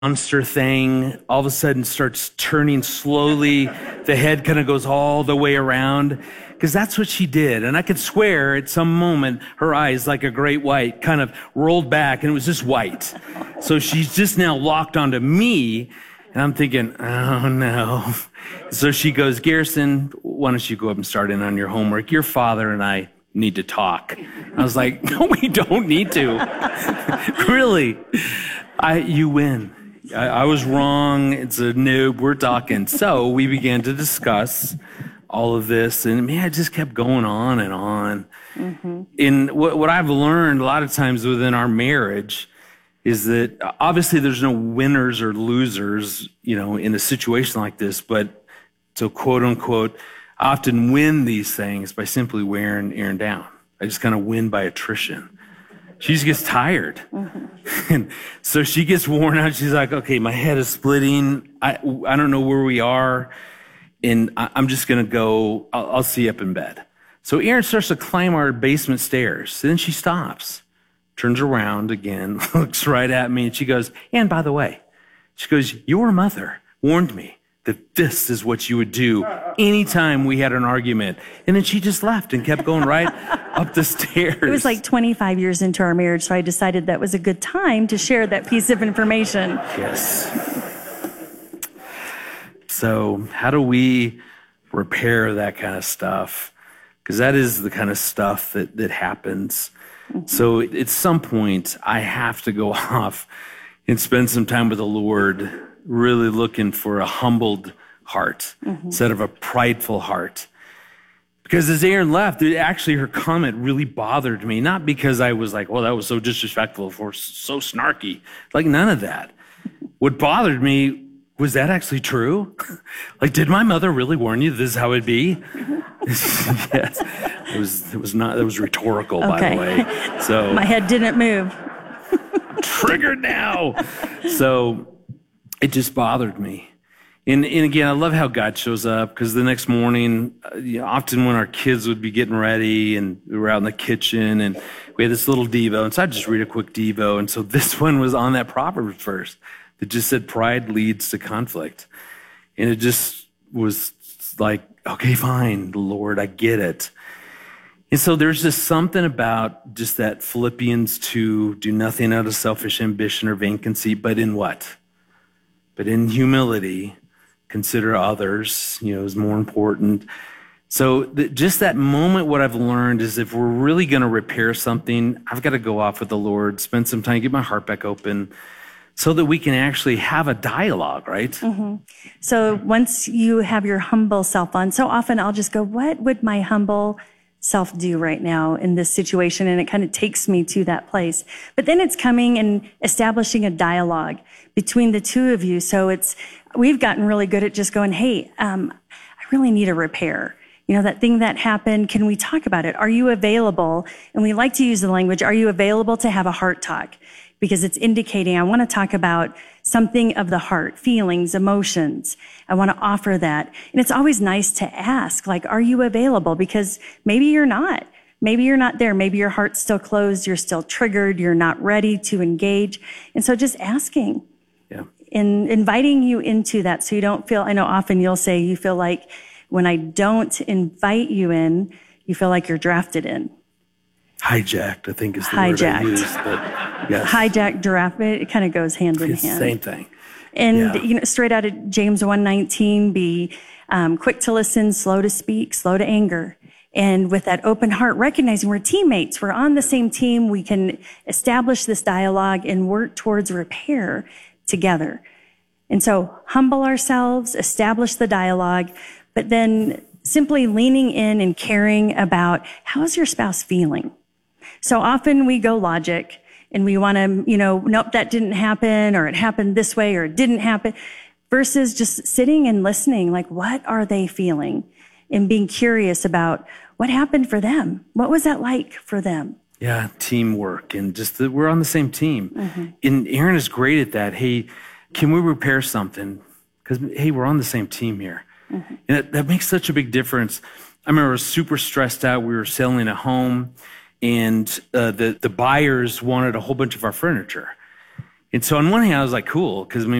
monster thing all of a sudden starts turning slowly. The head kind of goes all the way around because that's what she did. And I could swear at some moment her eyes, like a great white, kind of rolled back and it was just white. So she's just now locked onto me. And I'm thinking, oh no. So she goes, Garrison, why don't you go up and start in on your homework? Your father and I need to talk. I was like, no, we don't need to. Really? You win. I was wrong. It's a noob. We're talking. So we began to discuss all of this, and man, it just kept going on and on. Mm-hmm. And what I've learned a lot of times within our marriage is that obviously there's no winners or losers, in a situation like this, but so quote unquote, I often win these things by simply wearing Erin down. I just kind of win by attrition. She just gets tired. Mm-hmm. And so she gets worn out. She's like, okay, my head is splitting. I don't know where we are. And I'm just going to go. I'll see you up in bed. So Erin starts to climb our basement stairs. Then she stops, turns around again, looks right at me. And she goes, and by the way, she goes, your mother warned me that this is what you would do anytime we had an argument. And then she just left and kept going right up the stairs. It was like 25 years into our marriage, so I decided that was a good time to share that piece of information. Yes. So how do we repair that kind of stuff? Because that is the kind of stuff that happens. Mm-hmm. So at some point, I have to go off and spend some time with the Lord, really looking for a humbled heart instead of a prideful heart. Because as Erin left, actually her comment really bothered me. Not because I was like, well, that was so disrespectful or so snarky. Like none of that. What bothered me was that actually true? Like, did my mother really warn you this is how it'd be? Yes. It was not, that was rhetorical, by the way. So my head didn't move. Triggered now. So it just bothered me. And again, I love how God shows up because the next morning, often when our kids would be getting ready and we were out in the kitchen and we had this little Devo. And so I'd just read a quick Devo. And so this one was on that Proverbs verse that just said pride leads to conflict. And it just was like, okay, fine, Lord, I get it. And so there's just something about just that Philippians 2, do nothing out of selfish ambition or vain conceit, but in what? But in humility, consider others, is more important. So just that moment, what I've learned is if we're really going to repair something, I've got to go off with the Lord, spend some time, get my heart back open so that we can actually have a dialogue, right? Mm-hmm. So once you have your humble self on, so often I'll just go, what would my humble self do right now in this situation? And it kind of takes me to that place. But then it's coming and establishing a dialogue between the two of you. So we've gotten really good at just going, hey, I really need a repair. That thing that happened, can we talk about it? Are you available? And we like to use the language, are you available to have a heart talk? Because it's indicating I want to talk about something of the heart, feelings, emotions. I want to offer that. And it's always nice to ask, like, are you available? Because maybe you're not. Maybe you're not there. Maybe your heart's still closed. You're still triggered. You're not ready to engage. And so just asking and inviting you into that so you don't feel, I know often you'll say you feel like when I don't invite you in, you feel like you're drafted in. Hijacked, I think is the word I use. But yes. Hijacked, draft, it kind of goes hand in hand. Same thing. And, straight out of James 1:19, be quick to listen, slow to speak, slow to anger. And with that open heart, recognizing we're teammates, we're on the same team, we can establish this dialogue and work towards repair together. And so humble ourselves, establish the dialogue, but then simply leaning in and caring about how is your spouse feeling? So often we go logic and we want to, nope, that didn't happen, or it happened this way, or it didn't happen, versus just sitting and listening, like, what are they feeling? And being curious about what happened for them. What was that like for them? Yeah, teamwork and just that we're on the same team. Mm-hmm. And Erin is great at that. Hey, can we repair something? Because, hey, we're on the same team here. Mm-hmm. And that makes such a big difference. I remember I was super stressed out. We were selling a home, and the buyers wanted a whole bunch of our furniture. And so on one hand, I was like, cool, because